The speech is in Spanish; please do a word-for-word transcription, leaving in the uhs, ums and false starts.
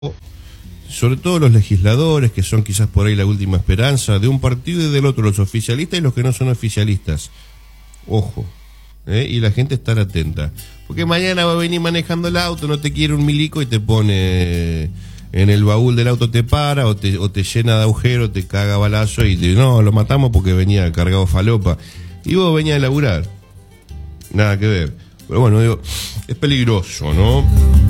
sobre todo los legisladores, que son quizás por ahí la última esperanza, de un partido y del otro, los oficialistas y los que no son oficialistas. Ojo, ¿eh? Y la gente estar atenta. Porque mañana va a venir manejando el auto, no te quiere un milico y te pone en el baúl del auto, te para o te, o te llena de agujeros, te caga balazo y te, no, lo matamos porque venía cargado falopa. Y vos venías a laburar. Nada que ver. Pero bueno, digo, es peligroso, ¿no?